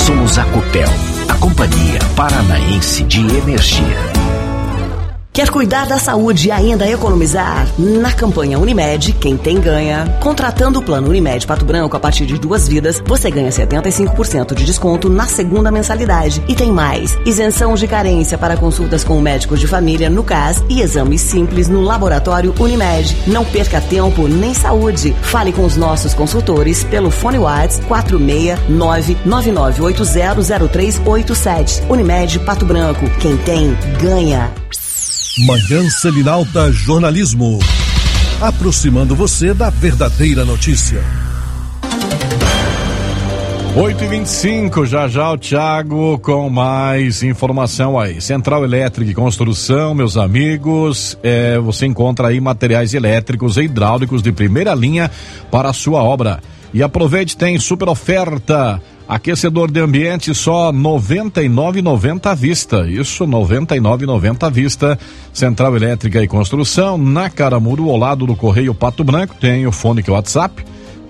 Somos a Copel, a Companhia Paranaense de Energia. Quer cuidar da saúde e ainda economizar? Na campanha Unimed, quem tem ganha. Contratando o plano Unimed Pato Branco a partir de 2 vidas, você ganha 75% de desconto na segunda mensalidade. E tem mais: isenção de carência para consultas com médicos de família no CAS e exames simples no laboratório Unimed. Não perca tempo nem saúde. Fale com os nossos consultores pelo fone WhatsApp 469-9980-0387. Unimed Pato Branco. Quem tem, ganha. Manhã Selinalta Jornalismo, aproximando você da verdadeira notícia. 8h25, já o Thiago com mais informação aí. Central Elétrica e Construção, meus amigos, você encontra aí materiais elétricos e hidráulicos de primeira linha para a sua obra. E aproveite, tem super oferta. Aquecedor de ambiente só R$ 99,90 à vista. Isso, R$ 99,90 à vista. Central Elétrica e Construção, na Caramuru, ao lado do Correio Pato Branco. Tem o fone que é o WhatsApp,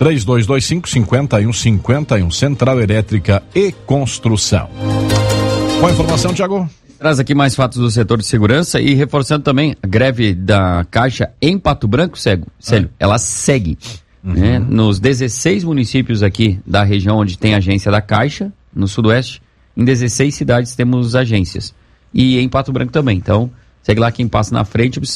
3225-5151. Central Elétrica e Construção. Qual a informação, Thiago? Traz aqui mais fatos do setor de segurança e reforçando também a greve da Caixa em Pato Branco, Célio, ela segue. Né? Nos 16 municípios aqui da região onde tem agência da Caixa, no Sudoeste, em 16 cidades temos agências. E em Pato Branco também. Então, segue lá quem passa na frente,